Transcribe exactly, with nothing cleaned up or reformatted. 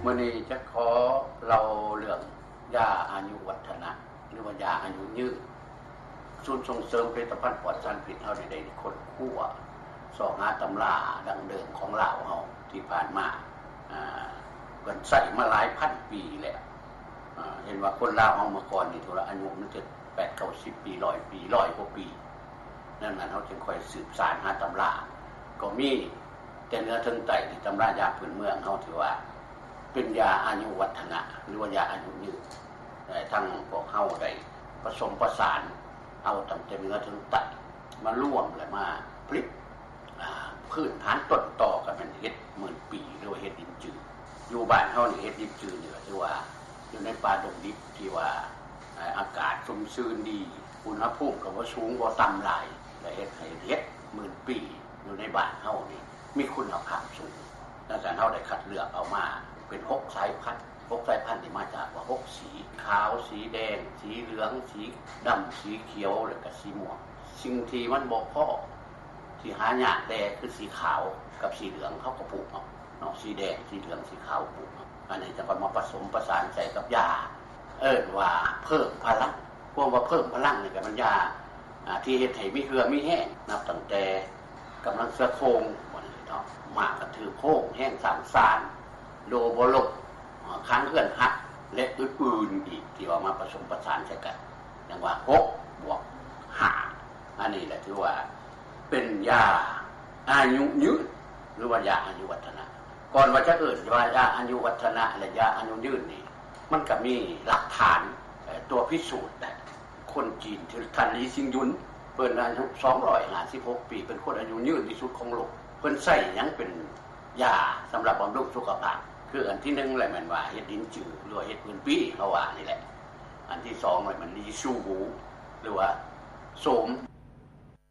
มื้อนี้จะขอเราเรื่องยาอายุวัฒนะหรือว่ายาอายุยืนศูนย์ส่งเสริมผลิตภัณฑ์ปลอดสารพิษเฮาได้ค้นคว้าสอบหาตำราดั้งเดิมของลาวเฮาที่ผ่านมาอ่าเพิ่นใช้มาหลายพันปีแล้วอ่าเห็นว่าคนลาวเฮาเมื่อก่อนนี่ทุละอายุมันจะแปด เก้าสิบปีหนึ่งร้อยปีหนึ่งร้อยกว่าปีนั่นน่ะเฮาจึงค่อยสืบสานหาตำราก็มีแต่เนื้อถึงไตที่ตำรายาพื้นเมืองเฮาถือว่าเป็นยาอายุวัฒนะหรือว่ายาอายุยืนแต่ทั้งพวกเฮาได้ผสมประสานเอาตั้งแต่เนื้อถึงไตมาร่วมและมาผลิตอ่าพื้นฐานต้นตอกันเป็นเฮ็ดหมื่นปีหรือว่าเฮ็ดดินจืดอยู่บ้านเฮานี่เฮ็ดดินจืดนี่ก็ถือว่าอยู่ในป่าดงดิบที่ว่าอากาศชุ่มชื้นดีอุณหภูมิก็บ่สูงบ่ต่ำหลายและเฮ็ดให้เฮ็ดหมื่นปีอยู่ในบ้านเฮานี่มีคุณภาพสูงดังนั้นเฮาได้คัดเลือกเอามาเป็นหกสายพันธุ์หกสายพันธุ์ที่มาจากว่าหกสีขาวสีแดงสีเหลืองสีดำสีเขียวแล้วก็สีม่วงสิ่งที่มันบ่พอที่หายากแต่คือสีขาวกับสีเหลืองเขาก็ปลูกเอาเนาะสีแดงสีเหลืองสีขาวปลูกอันนี้จะมาผสมประสานใส่กับยาเอิ้นว่าเพิ่มพลังพวกว่าเพิ่มพลังนี่ก็มันยาอ่าที่เฮ็ดให้มีเหือมีแห้งนับตั้งแต่กำลังเสือโครงบ่นี่เนาะมากก็ถือโครงแห้งสารสารโลบ่ลบค้างเฮือนหักและอื่นๆอีกที่ว่ามาผสมประสานใส่กันอย่างว่าหกบวกห้าอันนี้แหละที่ว่าเป็นยาอายุยืนหรือว่ายาอายุวัฒนะก่อนว่าจะเอิ้นว่ายาอายุวัฒนะและยาอายุยืนนี่มันก็มีหลักฐานตัวพิสูจน์ได้คนจีนที่ท่านลีซิงยุนเพิ่นอายุสองร้อยห้าสิบหกปีเป็นคนอายุยืนที่สุดของโลกเพิ่นใช้หยังเป็นยาสำหรับบำรุงสุขภาพคืออันที่หนึ่งแหละมันว่าเฮ็ดดินจืดหรือว่าเฮ็ดพื้นปีเขาว่านี่แหละอันที่สองเลยมันลีชูหูหรือว่าโสม